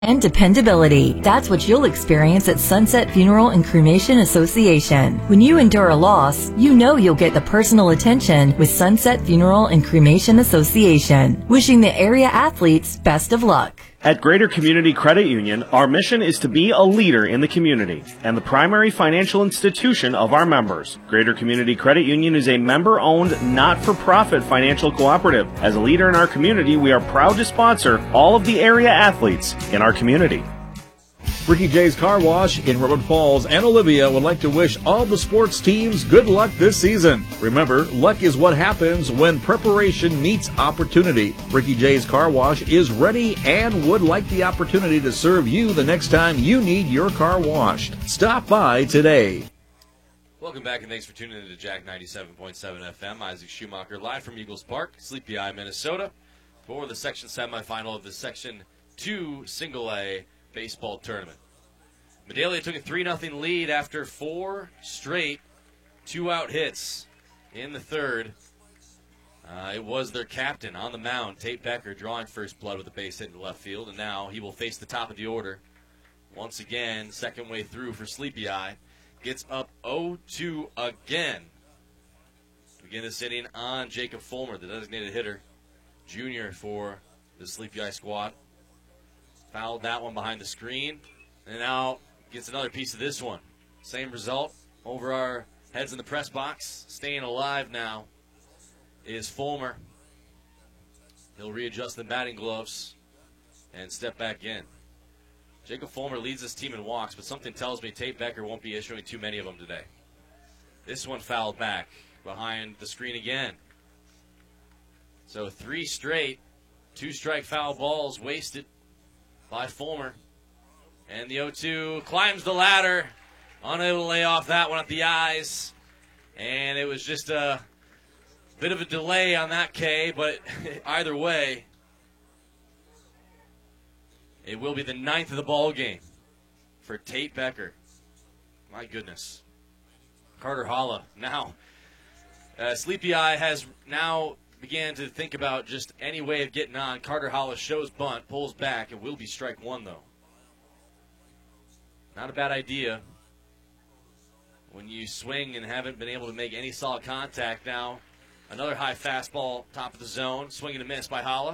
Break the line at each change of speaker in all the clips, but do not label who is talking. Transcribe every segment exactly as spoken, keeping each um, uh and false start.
and dependability. That's what you'll experience at Sunset Funeral and Cremation Association. When you endure a loss, you know you'll get the personal attention with Sunset Funeral and Cremation Association. Wishing the area athletes best of luck.
At Greater Community Credit Union, our mission is to be a leader in the community and the primary financial institution of our members. Greater Community Credit Union is a member-owned, not-for-profit financial cooperative. As a leader in our community, we are proud to sponsor all of the area athletes in our community.
Ricky J's Car Wash in Redwood Falls and Olivia would like to wish all the sports teams good luck this season. Remember, luck is what happens when preparation meets opportunity. Ricky J's Car Wash is ready and would like the opportunity to serve you the next time you need your car washed. Stop by today.
Welcome back, and thanks for tuning in to Jack ninety-seven point seven F M. Isaac Schumacher live from Eagles Park, Sleepy Eye, Minnesota, for the Section semifinal of the Section two Single A baseball tournament. Medalia took a three nothing lead after four straight two-out hits in the third. Uh, it was their captain on the mound, Tate Becker, drawing first blood with a base hit in left field, and now he will face the top of the order. Once again, second way through for Sleepy Eye. Gets up oh two again. To begin this inning on Jacob Fulmer, the designated hitter, junior for the Sleepy Eye squad. Fouled that one behind the screen, and now gets another piece of this one. Same result over our heads in the press box. Staying alive now is Fulmer. He'll readjust the batting gloves and step back in. Jacob Fulmer leads this team in walks, but something tells me Tate Becker won't be issuing too many of them today. This one fouled back behind the screen again. So three straight, two-strike foul balls wasted by Fulmer. And the oh two climbs the ladder, unable to lay off that one at the eyes. And it was just a bit of a delay on that K, but either way, it will be the ninth of the ball game for Tate Becker. My goodness. Carter Holla now. Uh, Sleepy Eye has now began to think about just any way of getting on. Carter Holla shows bunt, pulls back. It will be strike one, though. Not a bad idea when you swing and haven't been able to make any solid contact. Now, another high fastball, top of the zone, swing and a miss by Holla.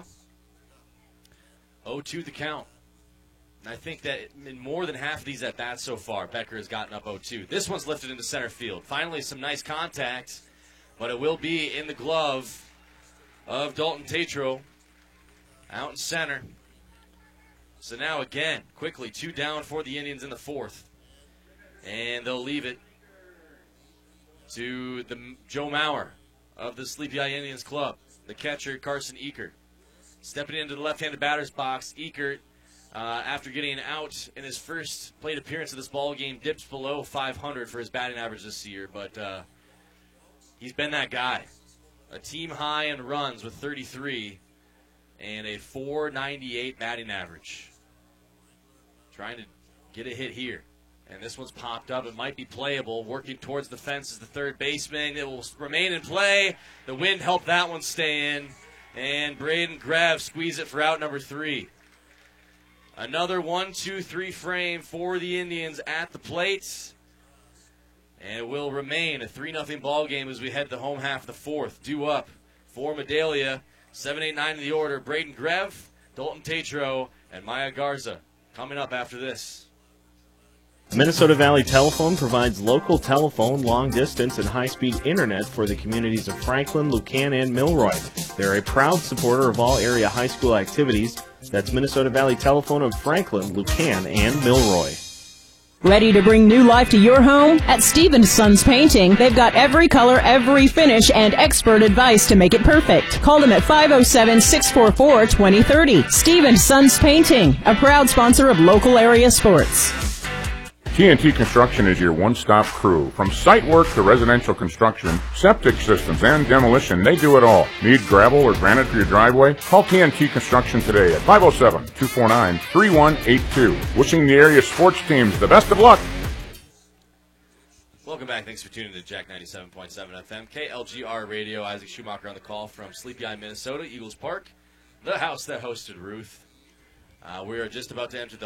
oh two the count. And I think that in more than half of these at-bats so far, Becker has gotten up oh two. This one's lifted into center field. Finally, some nice contact, but it will be in the glove of Dalton Tatro out in center. So now again, quickly, two down for the Indians in the fourth. And they'll leave it to the Joe Mauer of the Sleepy Eye Indians club, the catcher Carson Eckert. Stepping into the left-handed batter's box, Eckert, uh, after getting out in his first plate appearance of this ball game, dips below five hundred for his batting average this year, but uh, he's been that guy. A team high in runs with thirty-three and a four ninety-eight batting average. Trying to get a hit here. And this one's popped up. It might be playable. Working towards the fence is the third baseman. It will remain in play. The wind helped that one stay in. And Braden Grev squeeze it for out number three. Another one, two, three frame for the Indians at the plate. And it will remain a three nothing ball game as we head to the home half of the fourth. Due up for Medalia. seven eight nine in the order. Braden Grev, Dalton Tatro, and Maya Garza coming up after this.
Minnesota Valley Telephone provides local telephone, long distance, and high-speed internet for the communities of Franklin, Lucan, and Milroy. They're a proud supporter of all area high school activities. That's Minnesota Valley Telephone of Franklin, Lucan, and Milroy.
Ready to bring new life to your home? At Stevens Sons Painting, they've got every color, every finish, and expert advice to make it perfect. Call them at five oh seven, six four four, two oh three oh. Stevens Sons Painting, a proud sponsor of local area sports.
T N T Construction is your one-stop crew. From site work to residential construction, septic systems, and demolition, they do it all. Need gravel or granite for your driveway? Call T N T Construction today at five oh seven, two four nine, three one eight two. Wishing the area sports teams the best of luck.
Welcome back. Thanks for tuning in to Jack ninety-seven point seven F M. K L G R Radio. Isaac Schumacher on the call from Sleepy Eye, Minnesota, Eagles Park, the house that hosted Ruth. Uh, we are just about to enter the